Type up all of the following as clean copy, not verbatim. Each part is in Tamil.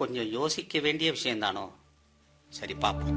கொஞ்சம் யோசிக்க வேண்டிய விஷயம்தானோ? சரி பாப்போம்.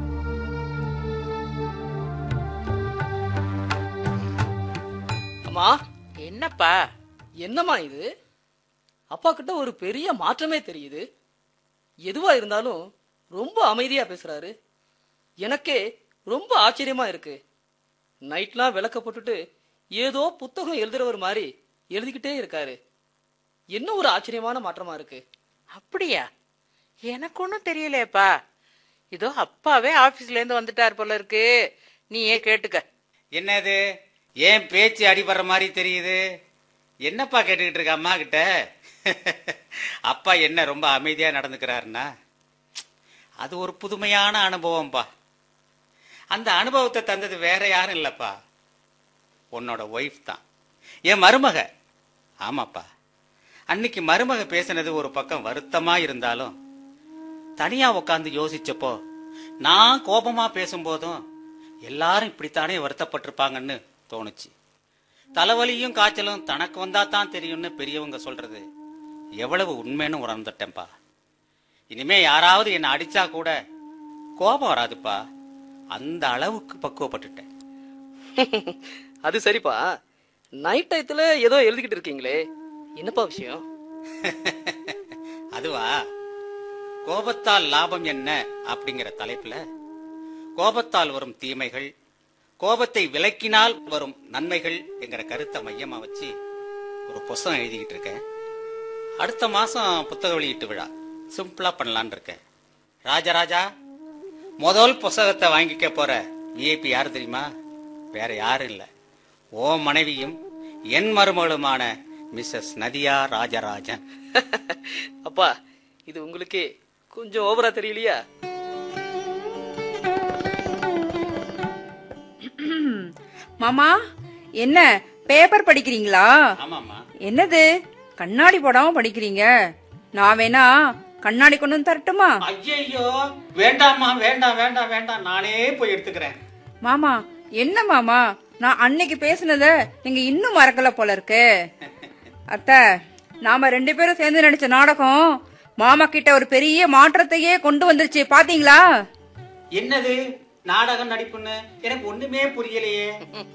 அம்மா. என்னப்பா? என்னம்மா இது? அப்பா கிட்ட ஒரு பெரிய மாற்றமே தெரியுது. எதுவா இருந்தாலும் ரொம்ப அமைதியா பேசுறாரு. எனக்கே ரொம்ப ஆச்சரியமா இருக்கு. நைட்லாம் விளக்க போட்டுட்டு ஏதோ புத்தகம் எழுதுறவர் மாதிரி எழுதிக்கிட்டே இருக்காரு. என்ன ஒரு ஆச்சரியமான மாற்றமா இருக்கு. அப்படியா? எனக்கு ஒன்னும் தெரியலையப்பா. இதோ அப்பாவே ஆபீஸ்ல இருந்து வந்துட்டார் போல இருக்கு. நீ ஏன் கேட்டுக்க. என்னது, ஏன் பேச்சு அடிபடுற மாதிரி தெரியுது? என்னப்பா கேட்டுக்கிட்டு இருக்க அம்மா கிட்ட? அப்பா என்ன ரொம்ப அமைதியா நடந்துக்கிறாருன்னா, அது ஒரு புதுமையான அனுபவம்பா. அந்த அனுபவத்தை தந்தது வேற யாரும் இல்லப்பா, உன்னோட ஒய்ஃப் தான், என் மருமக. ஆமாப்பா, அன்னைக்கு மருமக பேசினது ஒரு பக்கம் வருத்தமா இருந்தாலும், தனியா உட்காந்து யோசிச்சப்போ நான் கோபமா பேசும்போதும் எல்லாரும் இப்படித்தானே வருத்தப்பட்டிருப்பாங்கன்னு தோணுச்சு. தலைவலியும் காய்ச்சலும் தனக்கு வந்தா தான் தெரியும்னு பெரியவங்க சொல்றது எவ்வளவு உண்மைன்னு உணர்ந்துட்டேன்பா. இனிமே யாராவது என்ன அடிச்சா கூட கோபம் வராதுப்பா, அந்த அளவுக்கு பக்குவப்பட்டுட்டேன். அது சரிப்பா. நைட் டயத்துல ஏதோ எழுதிக்கிட்டு இருக்கீங்களே, என்னப்பா விஷயம்? அதுவா, கோபத்தால் லாபம் என்ன அப்படிங்கிற தலைப்புல கோபத்தால் வரும் தீமைகள், கோபத்தை விலக்கினால் வரும் நன்மைகள் என்கிற கருத்தை மையமா வச்சு ஒரு புத்தகம் எழுதிக்கிட்டு இருக்கேன். அடுத்த மாசம் புத்தக வெளியீட்டு விழா சிம்பிளா பண்ணலான்னு இருக்கேன். ராஜராஜா, முதல் புத்தகத்தை வாங்கிக்க போற விஐபி யாரு தெரியுமா? வேற யாரும் இல்ல, ஓ மனைவியும் என் மருமகளுமான மிஸ்ஸஸ் நதியா ராஜராஜன். அப்பா, இது உங்களுக்கு கொஞ்சம் ஓவரா தெரியலையா? மாமா, என்ன பேப்பர் படிக்கிறீங்களா? ஆமாமா. என்னது, கண்ணாடி போடாம படிக்கிறீங்க? நான் வேணா கண்ணாடி கொண்டு வந்து தரட்டுமா? ஐயோ, வேண்டாமா, வேண்டாம் வேண்டாம் வேண்டாம், நானே போய் எடுத்துக்கிறேன். மாமா, என்ன மாமா, நான் அன்னைக்கு பேசுனத நீங்க இன்னும் மறக்கல போல இருக்கு. அத்தை, நாம 2 பேரும் சேர்ந்து நடிச்ச நாடகம் மாமா கிட்ட ஒரு பெரிய மாற்றத்தையே கொண்டு வந்துருச்சு, பாத்தீங்களா? என்னது நாடகம் நடிப்புன்னு எனக்கு ஒண்ணுமே புரியலையே.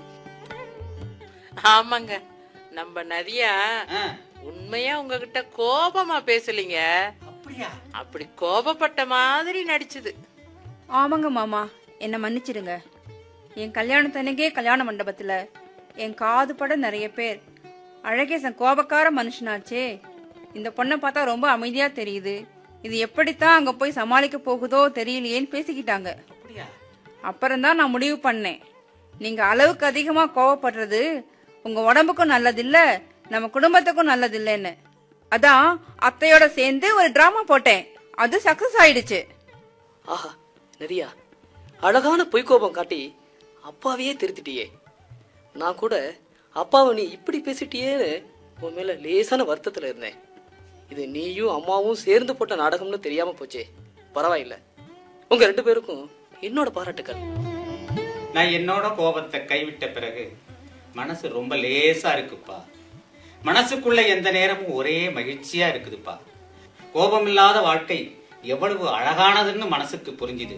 ஆமாங்க, நம்ம நதியா உண்மையா உங்ககிட்ட கோபமா பேசலீங்க. அப்படியா? அப்படி கோபப்பட்ட மாதிரி நடிச்சது. ஆமாங்க மாமா, என்ன மன்னிச்சிடுங்க. என் கல்யாணத்தன்னைக்கே கல்யாண மண்டபத்துல என் காது பட நிறைய பேர், அழகேசன் கோபக்கார மனுஷனாச்சே, இந்த பொண்ணை பார்த்தா ரொம்ப அமைதியா தெரியுது, இது எப்படித்தான் அங்க போய் சமாளிக்க போகுதோ தெரியலையேன்னு பேசிக்கிட்டாங்க. அப்புறம்தான் நான் முடிவு பண்ணேன், நீங்க அளவுக்கு அதிகமா கோவப்படுறது உங்க உடம்புக்கும் நல்லதில்ல, நம்ம குடும்பத்துக்கும் நல்லதில்லைன்னு. அதான் அத்தையோட சேர்ந்து ஒரு டிராமா போட்டேன், அது சக்சஸ் ஆயிடுச்சு. ஆஹா நதியா, அழகான பொய்க்கோபம் காட்டி அப்பாவையே திருத்திட்டியே. நான் கூட அப்பாவை நீ இப்படி பேசிட்டியேன்னு உன் மேல லேசான வருத்தத்துல இருந்தேன். இது நீயும் அம்மாவும் சேர்ந்து போட்ட நாடகம்னு தெரியாம போச்சே. பரவாயில்ல, உங்க 2 பேருக்கும் என்னோட பாராட்டுக்கள். நான் என்னோட கோபத்தை கைவிட்ட பிறகு மனசு ரொம்ப லேசா இருக்குப்பா. மனசுக்குள்ள எந்த நேரமும் ஒரே மகிழ்ச்சியா இருக்குதுப்பா. கோபம் இல்லாத வாழ்க்கை எவ்வளவு அழகானதுன்னு மனசுக்கு புரிஞ்சுது.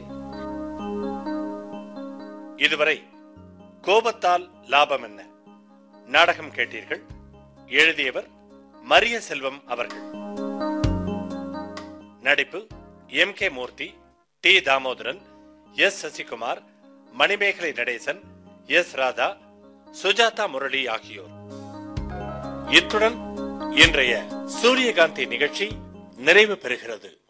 இதுவரை கோபத்தால் லாபம் என்ன நாடகம் கேட்டீர்கள். எழுதியவர் மரிய செல்வம் அவர்கள். நடிப்பு எம் கே மூர்த்தி, D Damodaran, S Sasikumar, Manimekalai Natesan, S Radha, Sujatha Murali ஆகியோர். இத்துடன் இன்றைய சூரியகாந்தி நிகழ்ச்சி நிறைவு பெறுகிறது.